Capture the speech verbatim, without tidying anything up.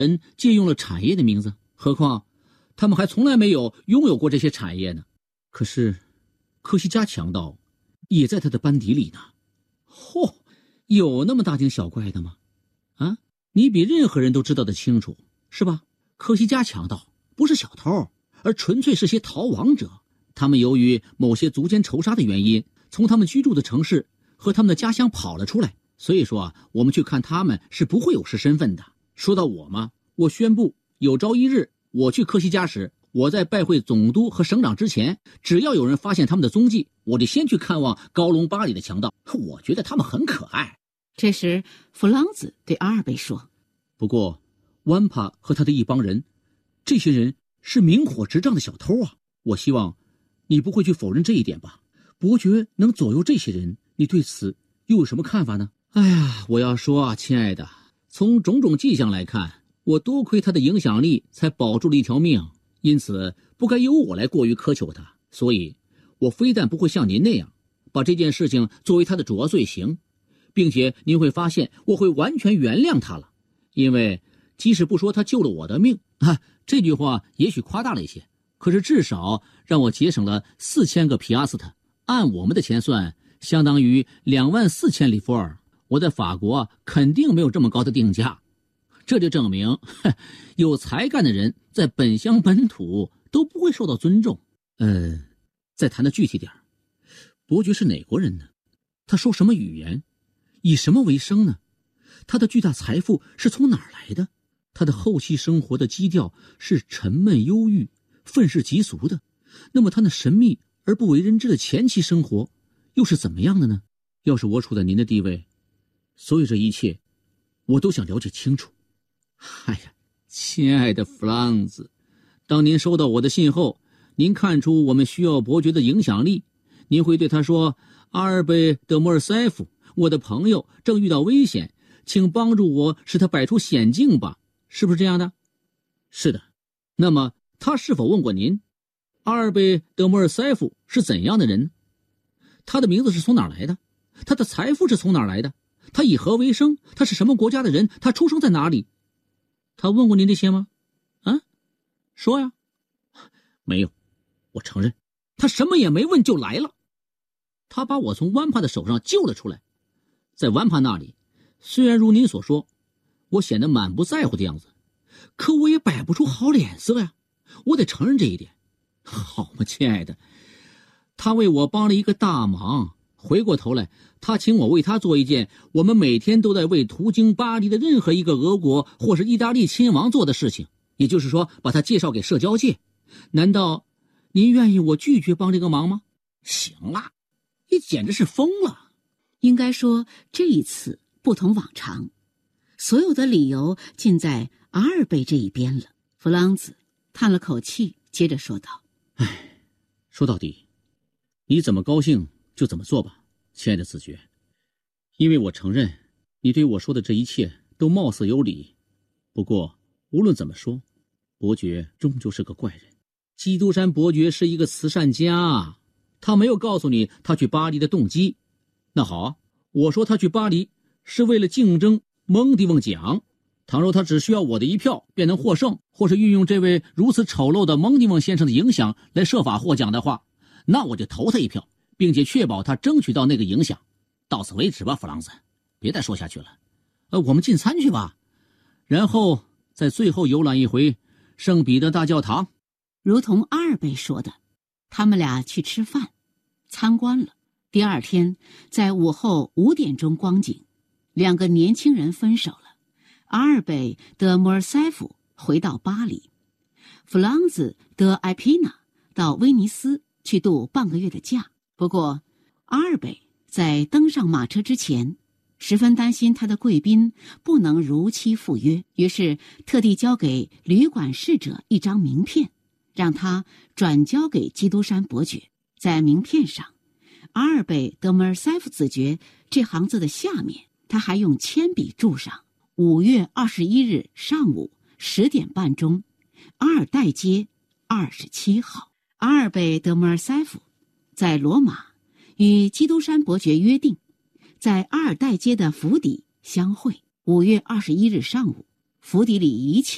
人借用了产业的名字，何况他们还从来没有拥有过这些产业呢。可是科西嘉强盗也在他的班底里呢。嚯、哦，有那么大惊小怪的吗？啊，你比任何人都知道的清楚，是吧？科西嘉强盗不是小偷，而纯粹是些逃亡者。他们由于某些族间仇杀的原因，从他们居住的城市和他们的家乡跑了出来。所以说啊，我们去看他们是不会有失身份的。说到我嘛，我宣布有朝一日我去科西嘉时，我在拜会总督和省长之前，只要有人发现他们的踪迹，我就先去看望高隆巴里的强盗。我觉得他们很可爱。 这时弗朗兹对阿尔贝说， 不过湾帕和他的一帮人，这些人是明火执仗的小偷啊。我希望你不会去否认这一点吧？伯爵能左右这些人，你对此又有什么看法呢？哎呀，我要说啊，亲爱的，从种种迹象来看，我多亏他的影响力才保住了一条命，因此不该由我来过于苛求他。所以我非但不会像您那样把这件事情作为他的主要罪行，并且您会发现我会完全原谅他了。因为即使不说他救了我的命啊，这句话也许夸大了一些，可是至少让我节省了四千个皮阿斯特，按我们的钱算，相当于两万四千里弗尔。我在法国肯定没有这么高的定价，这就证明有才干的人在本乡本土都不会受到尊重。呃，再谈的具体点，伯爵是哪国人呢？他说什么语言？以什么为生呢？他的巨大财富是从哪儿来的？他的后期生活的基调是沉闷忧郁、愤世嫉俗的。那么他那神秘而不为人知的前期生活又是怎么样的呢？要是我处在您的地位，所有这一切我都想了解清楚。哎呀，亲爱的弗朗兹，当您收到我的信后，您看出我们需要伯爵的影响力，您会对他说，阿尔贝德莫尔塞夫，我的朋友正遇到危险，请帮助我使他摆出险境吧，是不是这样的？是的。那么他是否问过您，阿尔贝德莫尔塞夫是怎样的人？他的名字是从哪儿来的？他的财富是从哪儿来的？他以何为生？他是什么国家的人？他出生在哪里？他问过您这些吗？啊，说呀。没有，我承认，他什么也没问就来了。他把我从湾帕的手上救了出来。在湾帕那里，虽然如您所说，我显得满不在乎的样子，可我也摆不出好脸色呀，我得承认这一点。好嘛，亲爱的，他为我帮了一个大忙。回过头来，他请我为他做一件我们每天都在为途经巴黎的任何一个俄国或是意大利亲王做的事情，也就是说把他介绍给社交界。难道您愿意我拒绝帮这个忙吗？行了，你简直是疯了。 应该说这一次不同往常，所有的理由尽在阿尔贝这一边了。弗朗兹叹了口气，接着说道， 唉，说到底，你怎么高兴就怎么做吧，亲爱的子爵。因为我承认你对我说的这一切都貌似有理，不过无论怎么说，伯爵终究是个怪人。基督山伯爵是一个慈善家，他没有告诉你他去巴黎的动机。那好，我说他去巴黎是为了竞争蒙迪翁奖。倘若他只需要我的一票便能获胜，或是运用这位如此丑陋的蒙迪翁先生的影响来设法获奖的话，那我就投他一票，并且确保他争取到那个影响。到此为止吧，弗朗兹，别再说下去了。呃，我们进餐去吧，然后在最后游览一回圣彼得大教堂。 如同阿尔贝说的，他们俩去吃饭参观了。第二天在午后五点钟光景，两个年轻人分手了。阿尔贝德莫尔塞夫回到巴黎，弗朗兹德埃皮纳到威尼斯去度半个月的假。不过阿尔贝在登上马车之前十分担心他的贵宾不能如期赴约，于是特地交给旅馆侍者一张名片，让他转交给基督山伯爵。在名片上，阿尔贝德莫尔塞夫子爵这行字的下面，他还用铅笔注上五月二十一日上午十点半钟，阿尔代街二十七号。阿尔贝德莫尔塞夫在罗马与基督山伯爵约定，在阿尔代街的府邸相会。五月二十一日上午，府邸里一切